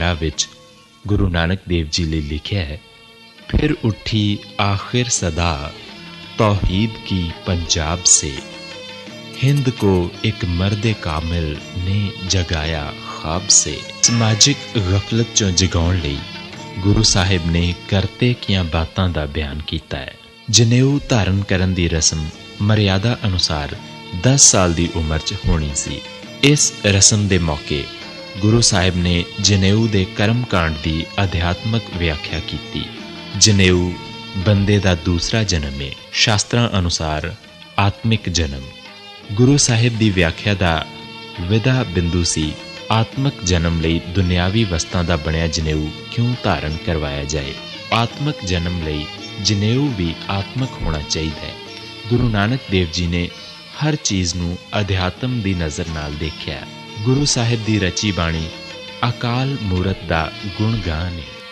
12 ਵਿੱਚ ਗੁਰੂ ਨਾਨਕ ਦੇਵ ਜੀ ਲਈ ਲਿਖਿਆ ਹੈ, ਫਿਰ ਉੱਠੀ आखिर सदा तौहीद की पंजाब से, हिंद को एक मर्द कामिल ने जगाया ख्वाब से। समाजिक गफलत चों जगाउण लई गुरु साहिब ने करते कियां बातां दा बयान कीता है। जनेऊ धारण करन दी रस्म मर्यादा अनुसार 10 साल ਦੀ ਉਮਰ 'ਚ ਹੋਣੀ ਸੀ। ਇਸ ਰਸਮ ਦੇ ਮੌਕੇ ਗੁਰੂ ਸਾਹਿਬ ਨੇ ਜਨੇਊ ਦੇ ਕਰਮ ਕਾਂਡ ਦੀ ਅਧਿਆਤਮਕ ਵਿਆਖਿਆ ਕੀਤੀ। ਜਨੇਊ ਬੰਦੇ ਦਾ ਦੂਸਰਾ ਜਨਮ ਹੈ, ਸ਼ਾਸਤਰਾਂ ਅਨੁਸਾਰ ਆਤਮਿਕ ਜਨਮ। ਗੁਰੂ ਸਾਹਿਬ ਦੀ ਵਿਆਖਿਆ ਦਾ ਵਿਦਾ ਬਿੰਦੂ ਸੀ ਆਤਮਿਕ ਜਨਮ ਲਈ ਦੁਨਿਆਵੀ ਵਸਤਾਂ ਦਾ ਬਣਿਆ ਜਨੇਊ ਕਿਉਂ ਧਾਰਨ ਕਰਵਾਇਆ ਜਾਏ। ਆਤਮਿਕ ਜਨਮ ਲਈ ਜਨੇਊ ਵੀ ਆਤਮਿਕ ਹੋਣਾ ਚਾਹੀਦਾ ਹੈ। ਗੁਰੂ ਨਾਨਕ ਦੇਵ ਜੀ ਨੇ ਹਰ ਚੀਜ਼ ਨੂੰ ਅਧਿਆਤਮ ਦੀ ਨਜ਼ਰ ਨਾਲ ਦੇਖਿਆ। ਗੁਰੂ ਸਾਹਿਬ ਦੀ ਰਚੀ ਬਾਣੀ ਅਕਾਲ ਮੂਰਤ ਦਾ ਗੁਣਗਾਨ ਹੈ।